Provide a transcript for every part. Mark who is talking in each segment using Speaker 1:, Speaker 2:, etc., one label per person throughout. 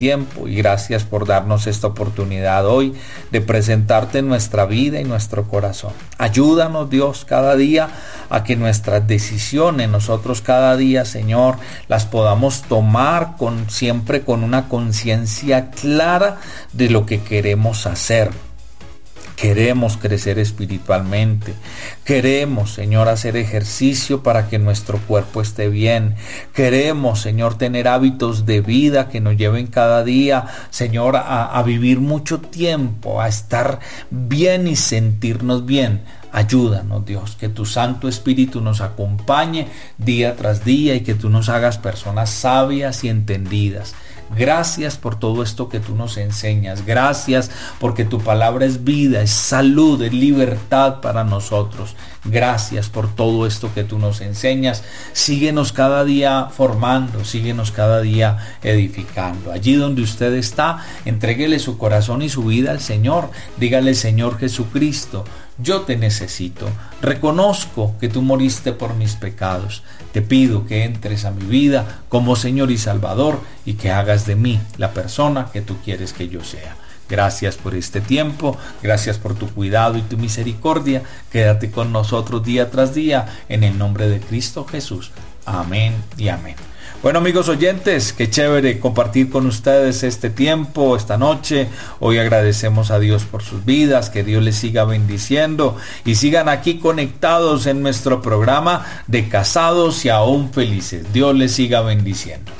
Speaker 1: tiempo y gracias por darnos esta oportunidad hoy de presentarte nuestra vida y nuestro corazón. Ayúdanos, Dios, cada día a que nuestras decisiones, nosotros cada día, Señor, las podamos tomar siempre con una conciencia clara de lo que queremos hacer. Queremos crecer espiritualmente. Queremos, Señor, hacer ejercicio para que nuestro cuerpo esté bien. Queremos, Señor, tener hábitos de vida que nos lleven cada día, Señor, a vivir mucho tiempo, a estar bien y sentirnos bien. Ayúdanos, Dios, que tu Santo Espíritu nos acompañe día tras día y que tú nos hagas personas sabias y entendidas. Gracias por todo esto que tú nos enseñas. Gracias porque tu palabra es vida, es salud, es libertad para nosotros. Gracias por todo esto que tú nos enseñas. Síguenos cada día formando, síguenos cada día edificando. Allí donde usted está, entréguele su corazón y su vida al Señor. Dígale: Señor Jesucristo, yo te necesito. Reconozco que tú moriste por mis pecados. Te pido que entres a mi vida como Señor y Salvador y que hagas de mí la persona que tú quieres que yo sea. Gracias por este tiempo, gracias por tu cuidado y tu misericordia. Quédate con nosotros día tras día, en el nombre de Cristo Jesús. Amén y amén. Bueno, amigos oyentes, qué chévere compartir con ustedes este tiempo, esta noche. Hoy agradecemos a Dios por sus vidas, que Dios les siga bendiciendo y sigan aquí conectados en nuestro programa de Casados y Aún Felices. Dios les siga bendiciendo.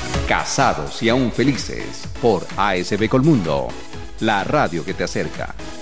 Speaker 2: Casados y Aún Felices por ASB Colmundo, la radio que te acerca.